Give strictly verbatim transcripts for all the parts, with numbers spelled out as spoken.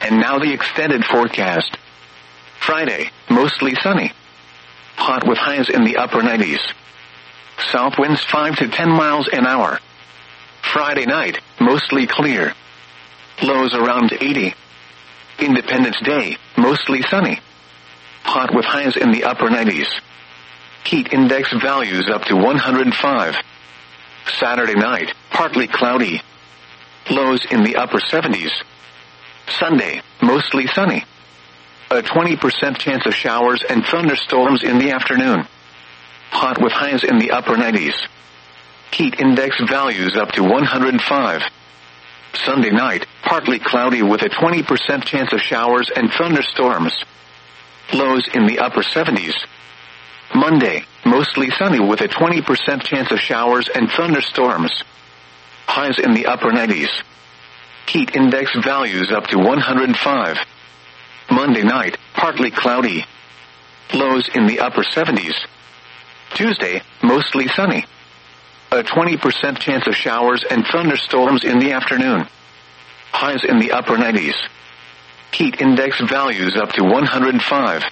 And now the extended forecast. Friday, mostly sunny. Hot with highs in the upper nineties. South winds five to ten miles an hour. Friday night, mostly clear. Lows around eighty. Independence Day, mostly sunny. Hot with highs in the upper nineties. Heat index values up to one hundred five. Saturday night, partly cloudy. Lows in the upper seventies. Sunday, mostly sunny. A twenty percent chance of showers and thunderstorms in the afternoon. Hot with highs in the upper nineties. Heat index values up to one hundred five. Sunday night, partly cloudy with a twenty percent chance of showers and thunderstorms. Lows in the upper seventies. Monday, mostly sunny with a twenty percent chance of showers and thunderstorms. Highs in the upper nineties. Heat index values up to one hundred five. Monday night, partly cloudy. Lows in the upper seventies. Tuesday, mostly sunny. A twenty percent chance of showers and thunderstorms in the afternoon. Highs in the upper nineties. Heat index values up to one hundred five.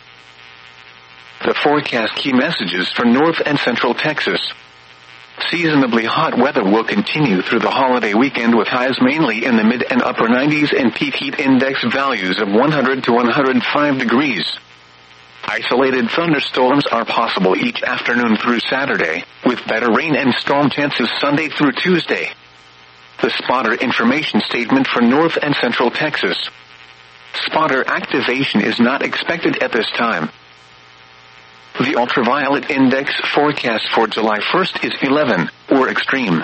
The forecast key messages for North and Central Texas. Seasonably hot weather will continue through the holiday weekend with highs mainly in the mid and upper nineties and peak heat index values of one hundred to one hundred five degrees. Isolated thunderstorms are possible each afternoon through Saturday, with better rain and storm chances Sunday through Tuesday. The spotter information statement for North and Central Texas. Spotter activation is not expected at this time. The ultraviolet index forecast for July first is eleven, or extreme.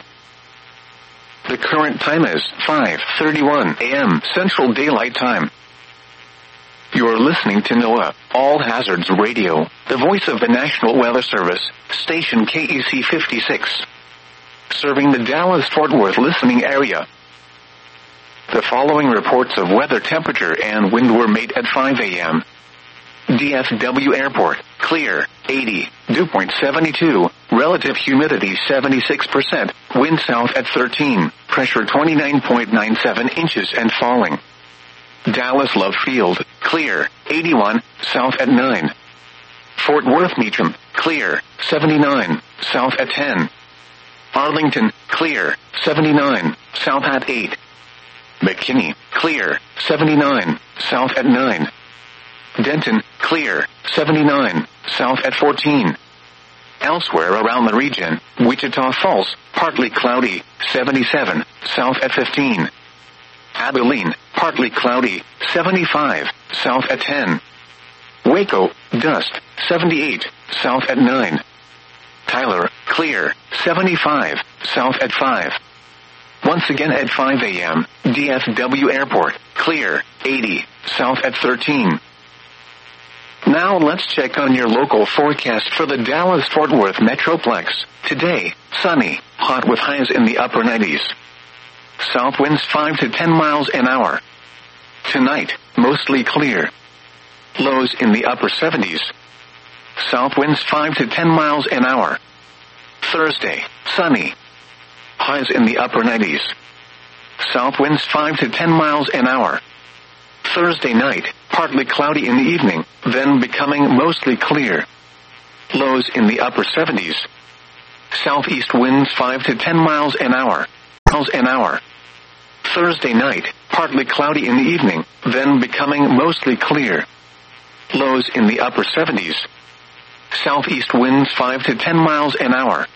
The current time is five thirty-one a m Central Daylight Time. You're listening to NOAA, All Hazards Radio, the voice of the National Weather Service, station K E C fifty-six. Serving the Dallas-Fort Worth listening area. The following reports of weather temperature and wind were made at five a m D F W Airport, clear, eighty, dew point seventy-two, relative humidity seventy-six percent, wind south at thirteen, pressure twenty-nine point nine seven inches and falling. Dallas Love Field, clear, eighty-one, south at nine. Fort Worth Meacham, clear, seventy-nine, south at ten. Arlington, clear, seventy-nine, south at eight. McKinney, clear, seventy-nine, south at nine. Denton, clear, seventy-nine, south at fourteen. Elsewhere around the region, Wichita Falls, partly cloudy, seventy-seven, south at fifteen. Abilene, partly cloudy, seventy-five, south at ten. Waco, dust, seventy-eight, south at nine. Tyler, clear, seventy-five, south at five. Once again at five a m, D F W Airport, clear, eighty, south at thirteen. Now let's check on your local forecast for the Dallas-Fort Worth Metroplex. Today, sunny, hot with highs in the upper nineties. South winds five to ten miles an hour. Tonight, mostly clear. Lows in the upper seventies. South winds five to ten miles an hour. Thursday, sunny. Highs in the upper nineties. South winds five to ten miles an hour. Thursday night, partly cloudy in the evening, then becoming mostly clear. Lows in the upper seventies. Southeast winds five to ten miles an hour. Miles an hour. Thursday night, partly cloudy in the evening, then becoming mostly clear. Lows in the upper seventies. Southeast winds five to ten miles an hour.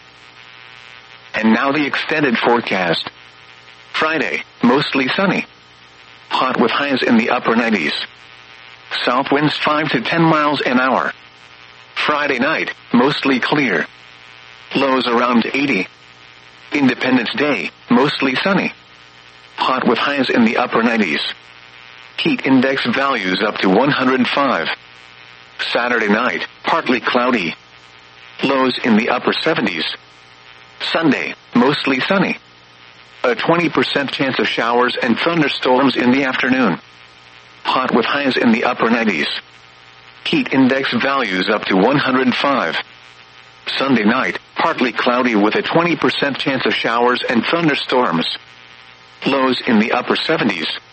And now the extended forecast. Friday, mostly sunny. Hot with highs in the upper nineties. South winds five to ten miles an hour. Friday night, mostly clear. Lows around eighty. Independence Day, mostly sunny. Hot with highs in the upper nineties. Heat index values up to one hundred five. Saturday night, partly cloudy. Lows in the upper seventies. Sunday, mostly sunny. A twenty percent chance of showers and thunderstorms in the afternoon. Hot with highs in the upper nineties. Heat index values up to one hundred five. Sunday night, partly cloudy with a twenty percent chance of showers and thunderstorms. Lows in the upper seventies.